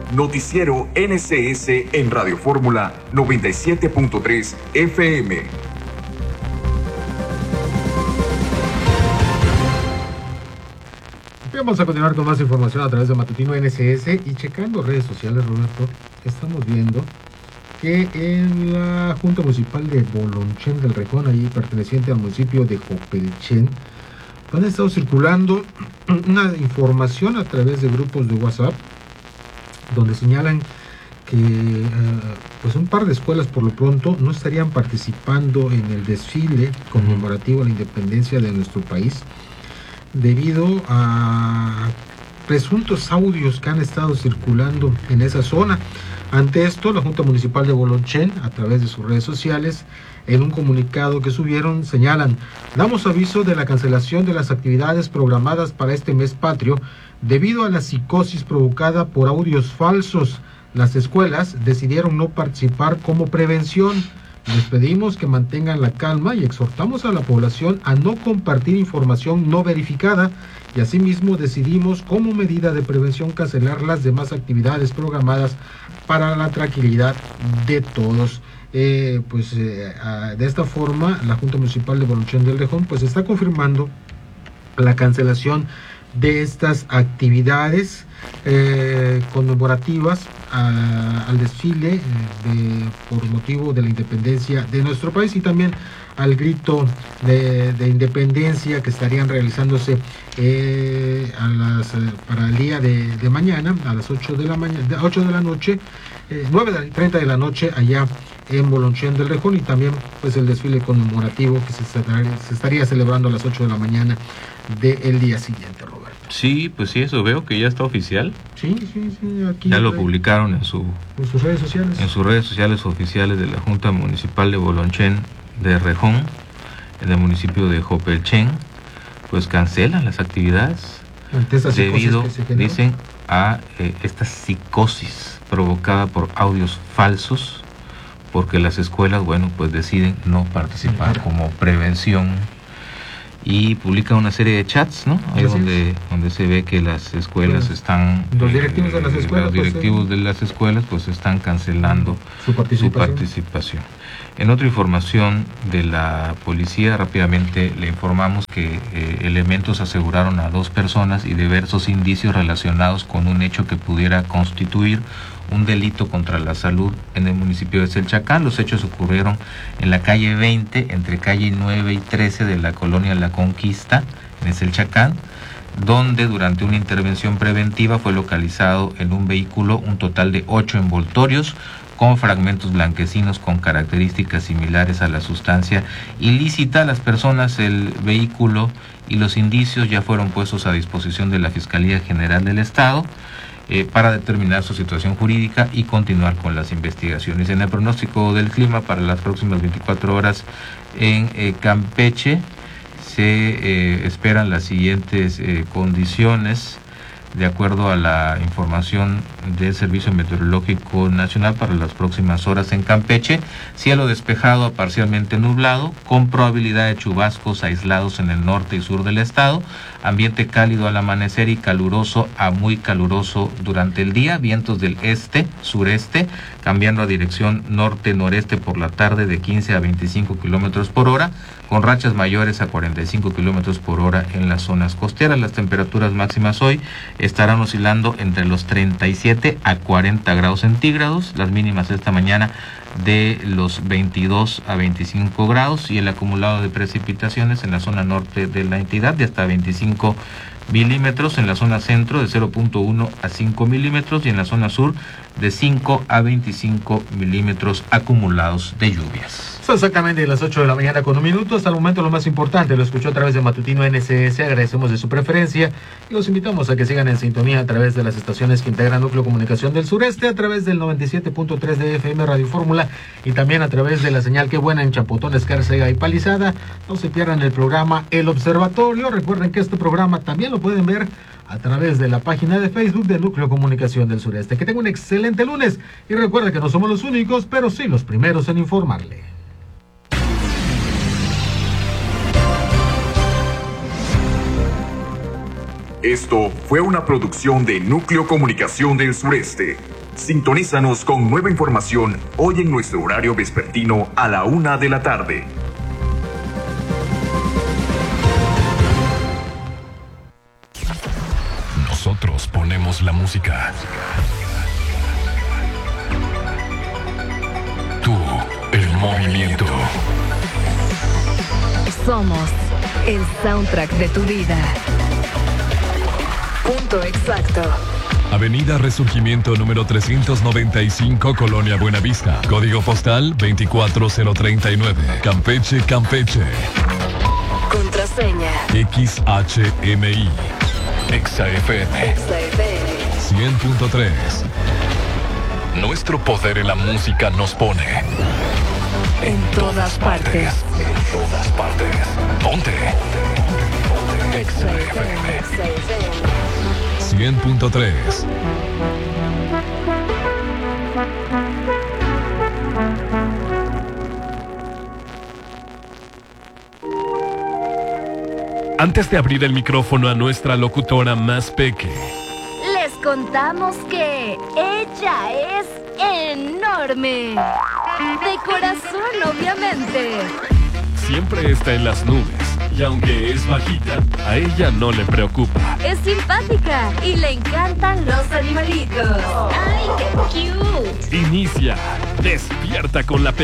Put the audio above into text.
Noticiero NCS en Radio Fórmula 97.3 FM. Vamos a continuar con más información a través de Matutino NCS y checando redes sociales, Roberto, estamos viendo que en la Junta Municipal de Bolonchen del Rejón, allí perteneciente al municipio de Jopelchen, han estado circulando una información a través de grupos de WhatsApp donde señalan que pues un par de escuelas por lo pronto no estarían participando en el desfile conmemorativo a la independencia de nuestro país debido a presuntos audios que han estado circulando en esa zona. Ante esto, la Junta Municipal de Bolonchen, a través de sus redes sociales, en un comunicado que subieron, señalan: damos aviso de la cancelación de las actividades programadas para este mes patrio debido a la psicosis provocada por audios falsos. Las escuelas decidieron no participar como prevención. Les pedimos que mantengan la calma y exhortamos a la población a no compartir información no verificada, y asimismo decidimos como medida de prevención cancelar las demás actividades programadas para la tranquilidad de todos. De esta forma, la Junta Municipal de Bolonchen del Rejón pues está confirmando la cancelación de estas actividades conmemorativas al desfile por motivo de la independencia de nuestro país y también al grito de independencia que estarían realizándose para el día de mañana a las 8 de la noche, 9:30 de la noche allá en Bolonchen del Rejón, y también pues el desfile conmemorativo que se estaría celebrando a las 8 de la mañana del día siguiente, Roberto. Sí, pues sí, eso veo que ya está oficial. Sí, aquí ya lo publicaron en sus redes sociales. En sus redes sociales oficiales de la Junta Municipal de Bolonchen de Rejón, en el municipio de Jopelchen, pues cancelan las actividades debido, dicen, a esta psicosis provocada por audios falsos, porque las escuelas, pues deciden no participar como prevención. Y publica una serie de chats, ¿no? Ahí donde se ve que las escuelas están... Los directivos de las escuelas... Los directivos de las escuelas pues están cancelando su participación. En otra información de la policía, rápidamente le informamos que elementos aseguraron a 2 personas y diversos indicios relacionados con un hecho que pudiera constituir un delito contra la salud en el municipio de Selchacán. Los hechos ocurrieron en la calle 20, entre calle 9 y 13 de la colonia La Conquista, en Selchacán, donde durante una intervención preventiva fue localizado en un vehículo un total de 8 envoltorios con fragmentos blanquecinos con características similares a la sustancia ilícita. Las personas, el vehículo y los indicios ya fueron puestos a disposición de la Fiscalía General del Estado para determinar su situación jurídica y continuar con las investigaciones. En el pronóstico del clima para las próximas 24 horas en Campeche se esperan las siguientes condiciones. De acuerdo a la información del Servicio Meteorológico Nacional para las próximas horas en Campeche: cielo despejado a parcialmente nublado, con probabilidad de chubascos aislados en el norte y sur del estado, ambiente cálido al amanecer y caluroso a muy caluroso durante el día, vientos del este-sureste, cambiando a dirección norte-noreste por la tarde de 15 a 25 kilómetros por hora, con rachas mayores a 45 kilómetros por hora en las zonas costeras. Las temperaturas máximas hoy estarán oscilando entre los 37 a 40 grados centígrados, las mínimas esta mañana de los 22 a 25 grados y el acumulado de precipitaciones en la zona norte de la entidad de hasta 25 milímetros, en la zona centro de 0.1 a 5 milímetros y en la zona sur de 5 a 25 milímetros acumulados de lluvias. Son exactamente las 8 de la mañana con 1 minuto. Hasta el momento lo más importante lo escuchó a través de Matutino NCS. Agradecemos de su preferencia y los invitamos a que sigan en sintonía a través de las estaciones que integran Núcleo Comunicación del Sureste, a través del 97.3 de FM Radio Fórmula y también a través de la señal Qué Buena en Champotón, Escárcega y Palizada. No se pierdan el programa El Observatorio. Recuerden que este programa también lo pueden ver a través de la página de Facebook de Núcleo Comunicación del Sureste. Que tenga un excelente lunes y recuerden que no somos los únicos, pero sí los primeros en informarle. Esto fue una producción de Núcleo Comunicación del Sureste. Sintonízanos con nueva información hoy en nuestro horario vespertino a la 1 de la tarde. Nosotros ponemos la música. Tú, el movimiento. Somos el soundtrack de tu vida. Punto exacto. Avenida Resurgimiento número 395, Colonia Buenavista. Código postal 24039. Campeche, Campeche. Contraseña. XHMI. XFM. 100.3. Nuestro poder en la música nos pone en todas partes. En todas partes. Ponte. XFM. 100.3. Antes de abrir el micrófono a nuestra locutora más peque, les contamos que ella es enorme. De corazón, obviamente. siempre está en las nubes. Y aunque es bajita, a ella no le preocupa. Es simpática y le encantan los animalitos. ¡Ay, qué cute! Inicia Despierta con la